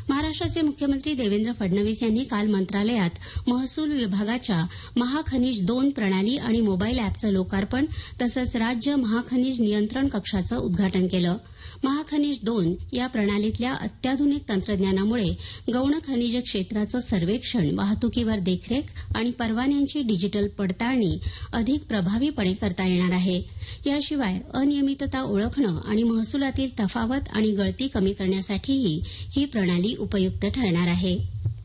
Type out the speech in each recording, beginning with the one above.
महाराष्ट्राचे मुख्यमंत्री देवेंद्र फडणवीस यांनी काल मंत्रालयात महसूल विभागाच्या महाखनिज 2 प्रणाली आणि मोबाईल अॅपचं लोकार्पण तसंच राज्य महाखनिज नियंत्रण कक्षाचं उद्घाटन केलं. महाखनिज 2 या प्रणालीतल्या अत्याधुनिक तंत्रज्ञानामुळे गौण खनिज क्षेत्राचं सर्वेक्षण, वाहतुकीवर देखरेख आणि परवान्यांची डिजिटल पडताळणी अधिक प्रभावीपणे करता येणार आहे. याशिवाय अनियमितता ओळखणं आणि महसुलातील तफावत आणि गळती कमी करण्यासाठीही ही प्रणाली उपयुक्त ठरणार आहे.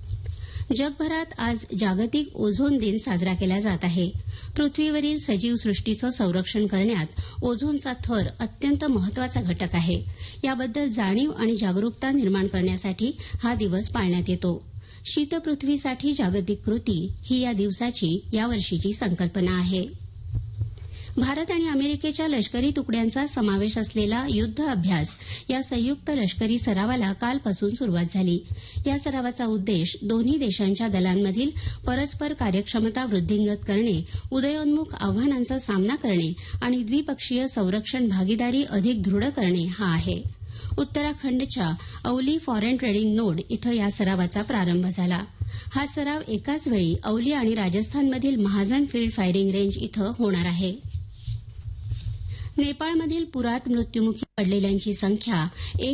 जगभरात आज जागतिक ओझोन दिन साजरा केला जात आहे. पृथ्वीवरील सजीव सृष्टीचं संरक्षण करण्यात ओझोनचा थर अत्यंत महत्वाचा घटक आहे. याबद्दल जाणीव आणि जागरूकता निर्माण करण्यासाठी हा दिवस पाळण्यात येतो. शीतपृथ्वीसाठी जागतिक कृती ही या दिवसाची यावर्षीची संकल्पना आहे. भारत आणि अमेरिकेच्या लष्करी तुकड्यांचा समावेश असलेला युद्ध अभ्यास या संयुक्त लष्करी सरावाला कालपासून सुरुवात झाली. या सरावाचा उद्देश दोन्ही देशांच्या दलांमधील परस्पर कार्यक्षमता वृद्धिंगत करणे, उदयोन्मुख आव्हानांचा सामना करणे आणि द्विपक्षीय संरक्षण भागीदारी अधिक दृढ करणे हा आहे. उत्तराखंडच्या औली फॉरेन ट्रेडिंग नोड इथं या सरावाचा प्रारंभ झाला. हा सराव एकाच वेळी औली आणि राजस्थानमधील महाजन फील्ड फायरिंग रेंज इथं होणार आहे. नेपाळमधील पुरात मृत्युमुखी पडलेल्यांची संख्या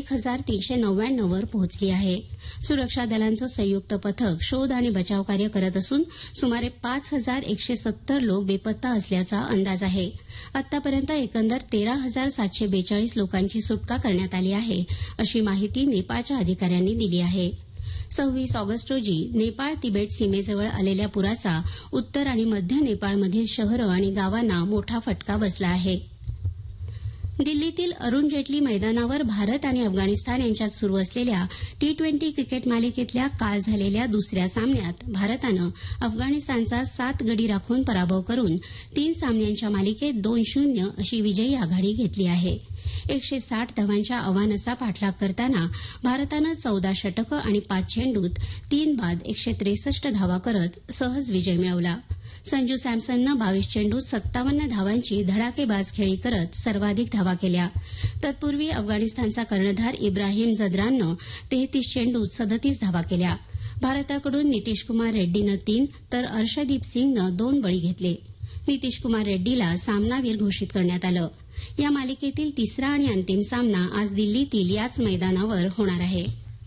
1399 वर पोहोचली आहे. सुरक्षा दलांचं संयुक्त पथक शोध आणि बचाव कार्य करत असून सुमारे 5170 लोक बेपत्ता असल्याचा अंदाज आहे. आतापर्यंत एकंदर 13,742 लोकांची सुटका करण्यात आली आहे, अशी माहिती नेपाळच्या अधिकाऱ्यांनी दिली आहे. 26 ऑगस्ट रोजी नेपाळ तिबेट सीमेजवळ आलेल्या पुराचा उत्तर आणि मध्य नेपाळमधील शहरं आणि गावांना मोठा फटका बसला आहे. दिल्लीतील अरुण जेटली मैदानावर भारत आणि अफगाणिस्तान यांच्यात सुरू असलेल्या T20 क्रिकेट मालिकेतल्या काल झालेल्या दुसऱ्या सामन्यात भारतानं अफगाणिस्तानचा 7 गडी राखून पराभव करून 3 सामन्यांच्या मालिकेत 2-0 अशी विजयी आघाडी घेतली आहे. 160 धावांच्या आव्हानाचा पाठलाग करताना भारतानं 14 षटकं आणि 5 चेंडूत 3 बाद 163 धावा करत सहज विजय मिळवला. संजू सॅमसननं 22 चेंडूत 57 धावांची धडाकेबाज खेळी करत सर्वाधिक धावा केल्या. तत्पूर्वी अफगाणिस्तानचा कर्णधार इब्राहिम जदराननं 33 चेंडूत 37 धावा केल्या. भारताकडून नितीश कुमार रेड्डीनं 3 तर अर्शदीप सिंगनं 2 बळी घेतले. नितीश कुमार रेड्डीला सामनावीर घोषित करण्यात आलं. या मालिकेतील तिसरा आणि अंतिम सामना आज दिल्लीतील याच मैदानावर होणार आहे.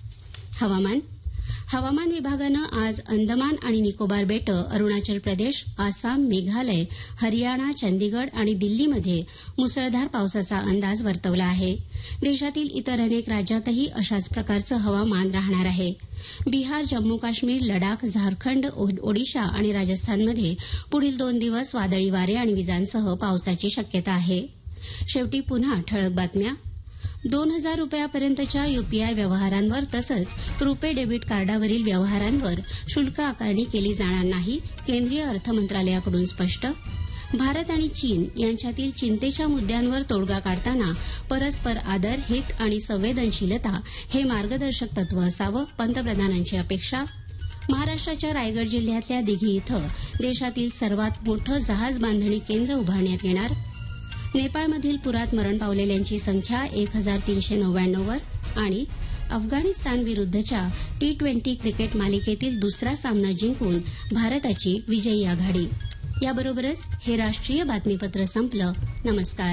हवामान विभागानं आज अंदमान आणि निकोबार बेटं, अरुणाचल प्रदेश, आसाम, मेघालय, हरियाणा, चंदीगड आणि दिल्लीमध्ये मुसळधार पावसाचा अंदाज वर्तवला आहे. देशातील इतर अनेक राज्यातही अशाच प्रकारचं हवामान राहणार आहे. बिहार, जम्मू काश्मीर, लडाख, झारखंड, ओडिशा आणि राजस्थानमध्ये पुढील 2 दिवस वादळी वारे आणि विजांसह पावसाची शक्यता आहे. शेवटी पुन्हा ठळक बातम्या. 2,000 रुपयापर्यंतच्या यूपीआय व्यवहारांवर तसंच रुपे डेबिट कार्डावरील व्यवहारांवर शुल्क आकारणी केली जाणार नाही, केंद्रीय अर्थ मंत्रालयाकडून स्पष्ट. भारत आणि चीन यांच्यातील चिंतेच्या मुद्द्यांवर तोडगा काढताना परस्पर आदर, हित आणि संवेदनशीलता हे मार्गदर्शक तत्व असावं, पंतप्रधानांची अपेक्षा. महाराष्ट्राच्या रायगड जिल्ह्यातल्या दिघी इथं देशातील सर्वात मोठं जहाज बांधणी केंद्र उभारण्यात येणार. नेपाळमधील पुरात मरण पावलेल्यांची संख्या 1399 वर आणि अफगाणिस्तान विरुद्धच्या T20 क्रिकेट मालिकेतील दुसरा सामना जिंकून भारताची विजयी आघाडी. याबरोबरच हे राष्ट्रीय बातमीपत्र संपलं. नमस्कार.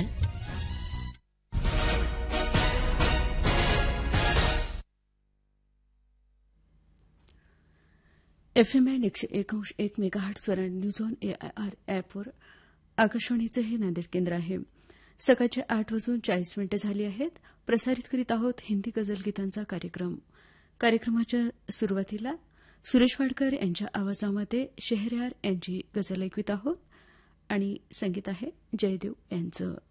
FM 101.1 मेगाहर्ट्झवर न्यूज ऑन AIR ॲपवर आकाशवाणीचं हे नांदेड केंद्र आहे. सकाळचे 8:40 झाली आहेत. प्रसारित करीत आहोत हिंदी गझल गीतांचा कार्यक्रम. कार्यक्रमाच्या सुरुवातीला सुरेश वाडकर यांच्या आवाजामध्ये शेहरयार यांची गझल ऐकवित आहोत आणि संगीत आहे जयदेव यांचं.